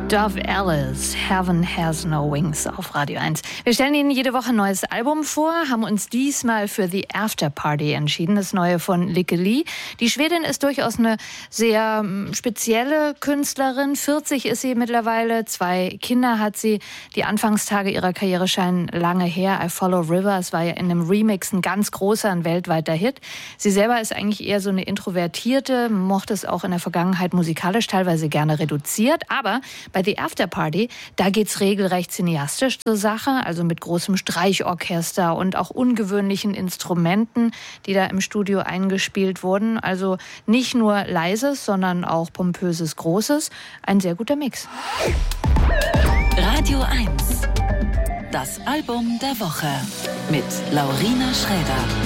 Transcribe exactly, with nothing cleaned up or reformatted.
Dove Alice, Heaven Has No Wings auf Radio eins. Wir stellen Ihnen jede Woche ein neues Album vor, haben uns diesmal für The After Party entschieden, das neue von Lykke Li. Die Schwedin ist durchaus eine sehr spezielle Künstlerin. vierzig ist sie mittlerweile, zwei Kinder hat sie. Die Anfangstage ihrer Karriere scheinen lange her. I Follow Rivers war ja in einem Remix ein ganz großer, ein weltweiter Hit. Sie selber ist eigentlich eher so eine Introvertierte, mochte es auch in der Vergangenheit musikalisch teilweise gerne reduziert, aber bei The After Party, da geht's regelrecht cineastisch zur Sache, also mit großem Streichorchester und auch ungewöhnlichen Instrumenten, die da im Studio eingespielt wurden. Also nicht nur leises, sondern auch pompöses Großes. Ein sehr guter Mix. Radio eins. Das Album der Woche mit Laurina Schräder.